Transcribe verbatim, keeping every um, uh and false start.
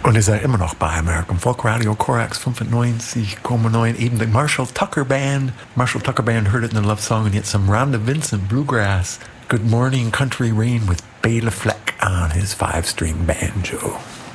Und ihr seid immer noch bei American Folk Radio, Korax fünfundneunzig Komma neun, eben die Marshall Tucker Band. Marshall Tucker Band, heard it in the love song, and yet some Rhonda Vincent Bluegrass. Good Morning Country Rain with Bela Fleck on his five-string banjo.